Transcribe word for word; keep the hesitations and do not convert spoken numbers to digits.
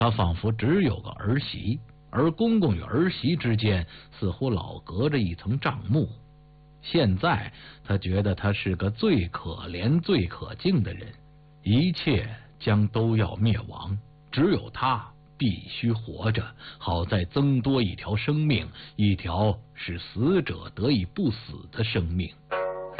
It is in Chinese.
他仿佛只有个儿媳，而公公与儿媳之间似乎老隔着一层帐幕。现在他觉得他是个最可怜最可敬的人，一切将都要灭亡，只有他必须活着，好再增多一条生命，一条使死者得以不死的生命。